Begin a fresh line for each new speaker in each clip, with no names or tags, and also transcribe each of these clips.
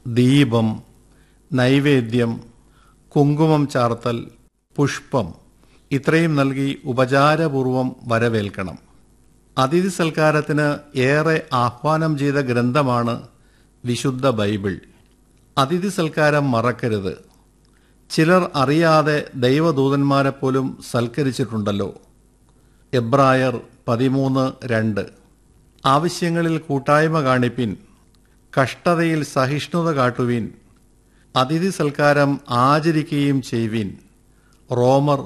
ദീപം, നൈവേദ്യം, കുങ്കുമം ചാർത്തൽ, പുഷ്പം ഇത്രയും നൽകി ഉപചാരപൂർവം വരവേൽക്കണം. അതിഥി സൽക്കാരത്തിന് ഏറെ ആഹ്വാനം ചെയ്ത ഗ്രന്ഥമാണ് വിശുദ്ധ ബൈബിൾ. അതിഥി സൽക്കാരം മറക്കരുത്. ചിലർ അറിയാതെ ദൈവദൂതന്മാരെപ്പോലും സൽക്കരിച്ചിട്ടുണ്ടല്ലോ. എബ്രായർ 13:2. ആവശ്യങ്ങളിൽ കൂട്ടായ്മ കാണിപ്പിൻ, കഷ്ടതയിൽ സഹിഷ്ണുത കാട്ടുവിൻ, അതിഥി സൽക്കാരം ആചരിക്കുകയും ചെയ്യുവിൻ. റോമർ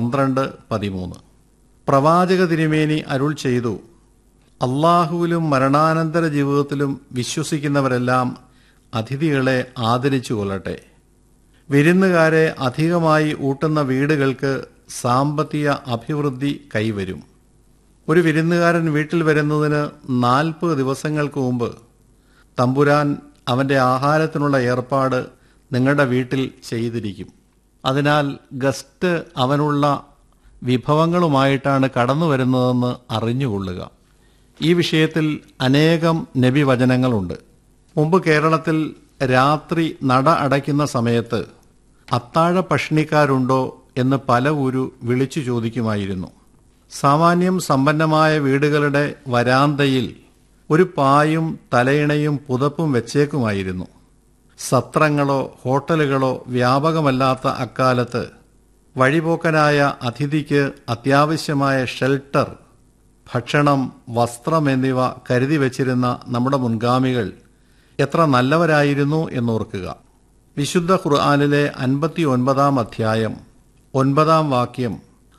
12:13. പ്രവാചക തിരുമേനി അരുൾ ചെയ്തു, അള്ളാഹുവിലും മരണാനന്തര ജീവിതത്തിലും വിശ്വസിക്കുന്നവരെല്ലാം അതിഥികളെ ആദരിച്ചു കൊള്ളട്ടെ. വിരുന്നുകാരെ അധികമായി ഊട്ടുന്ന വീടുകൾക്ക് സാമ്പത്തിക അഭിവൃദ്ധി കൈവരും. ഒരു വിരുന്നുകാരൻ വീട്ടിൽ വരുന്നതിന് 40 ദിവസങ്ങൾക്ക് മുമ്പ് തമ്പുരാൻ അവൻ്റെ ആഹാരത്തിനുള്ള ഏർപ്പാട് നിങ്ങളുടെ വീട്ടിൽ ചെയ്തിരിക്കും. അതിനാൽ ഗസ്റ്റ് അവനുള്ള വിഭവങ്ങളുമായിട്ടാണ് കടന്നു വരുന്നതെന്ന് അറിഞ്ഞുകൊള്ളുക. ഈ വിഷയത്തിൽ അനേകം നബിവചനങ്ങളുണ്ട്. മുമ്പ് കേരളത്തിൽ രാത്രി നട അടയ്ക്കുന്ന സമയത്ത് അത്താഴ പഷ്ണിക്കാരുണ്ടോ എന്ന് പല ഊരു വിളിച്ചു ചോദിക്കുമായിരുന്നു. സാമാന്യം സമ്പന്നമായ വീടുകളുടെ വരാന്തയിൽ ഒരു പായും തലയിണയും പുതപ്പും വെച്ചേക്കുമായിരുന്നു. സത്രങ്ങളോ ഹോട്ടലുകളോ വ്യാപകമല്ലാത്ത അക്കാലത്ത് വഴിപോക്കനായ അതിഥിക്ക് അത്യാവശ്യമായ ഷെൽട്ടർ, ഭക്ഷണം, വസ്ത്രം എന്നിവ കരുതി വച്ചിരുന്ന നമ്മുടെ മുൻഗാമികൾ എത്ര നല്ലവരായിരുന്നു എന്നോർക്കുക. വിശുദ്ധ ഖുർആനിലെ 59-ാം അധ്യായം 9-ാം വാക്യം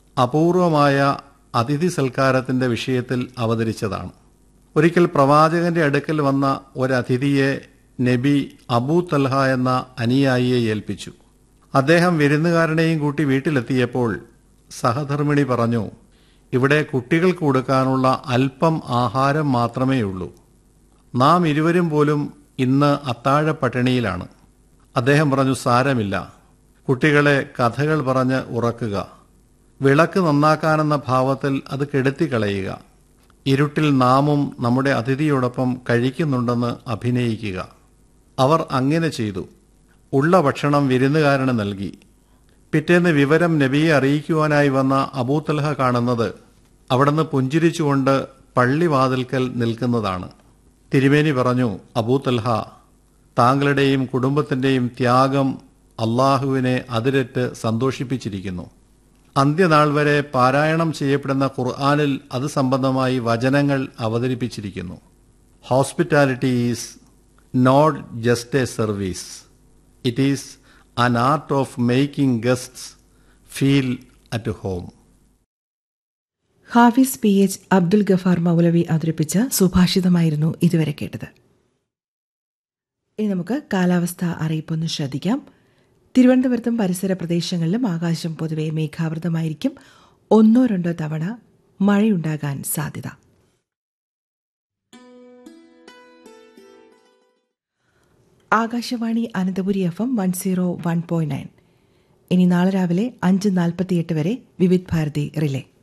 അപൂർവമായ അതിഥി സൽക്കാരത്തിൻ്റെ വിഷയത്തിൽ അവതരിച്ചതാണ്. ഒരിക്കൽ പ്രവാചകന്റെ അടുക്കൽ വന്ന ഒരതിഥിയെ നബി അബൂ തൽഹ എന്ന അനുയായിയെ ഏൽപ്പിച്ചു. അദ്ദേഹം വിരുന്നുകാരനെയും കൂട്ടി വീട്ടിലെത്തിയപ്പോൾ സഹധർമ്മിണി പറഞ്ഞു, ഇവിടെ കുട്ടികൾക്ക് കൊടുക്കാനുള്ള അല്പം ആഹാരം മാത്രമേയുള്ളൂ. നാം ഇരുവരും പോലും ഇന്ന് അത്താഴ പട്ടിണിയിലാണ്. അദ്ദേഹം പറഞ്ഞു, സാരമില്ല, കുട്ടികളെ കഥകൾ പറഞ്ഞ് ഉറക്കുക. വിളക്ക് നന്നാക്കാനെന്ന ഭാവത്തിൽ അത് കെടുത്തിക്കളയുക. ഇരുട്ടിൽ നാമും നമ്മുടെ അതിഥിയോടൊപ്പം കഴിക്കുന്നുണ്ടെന്ന് അഭിനയിക്കുക. അവർ അങ്ങനെ ചെയ്തു. ഉള്ള ഭക്ഷണം വിരുന്നുകാരന് നൽകി. പിറ്റേന്ന് വിവരം നബിയെ അറിയിക്കുവാനായി വന്ന അബൂതൽഹ കാണുന്നത് അവിടുന്ന് പുഞ്ചിരിച്ചുകൊണ്ട് പള്ളിവാതിൽക്കൽ നിൽക്കുന്നതാണ്. തിരുമേനി പറഞ്ഞു, അബൂതൽഹ, താങ്കളുടെയും കുടുംബത്തിൻ്റെയും ത്യാഗം അള്ളാഹുവിനെ അതിരറ്റ് സന്തോഷിപ്പിച്ചിരിക്കുന്നു. അന്ത്യനാൾ വരെ പാരായണം ചെയ്യപ്പെടുന്ന ഖുർആനിൽ അത് സംബന്ധമായി വചനങ്ങൾ അവതരിപ്പിച്ചിരിക്കുന്നു. Hospitality is not just A service, it is an art of making guests feel at home.
Hafiz PH Abdul Ghaffar മൗലവി അവതരിപ്പിച്ച സുഭാഷിതമായിരുന്നു ഇതുവരെ കേട്ടത്. ഇനി നമുക്ക് കാലാവസ്ഥ അറിയിപ്പൊന്ന് ശ്രദ്ധിക്കാം. തിരുവനന്തപുരത്തും പരിസര പ്രദേശങ്ങളിലും ആകാശം പൊതുവെ മേഘാവൃതമായിരിക്കും. 1-2 തവണ മഴയുണ്ടാകാൻ സാധ്യത. ആകാശവാണി അനന്തപുരി FM 101.9. ഇനി നാളെ രാവിലെ 5:48 വരെ വിവിധ് ഭാരതി റിലേ.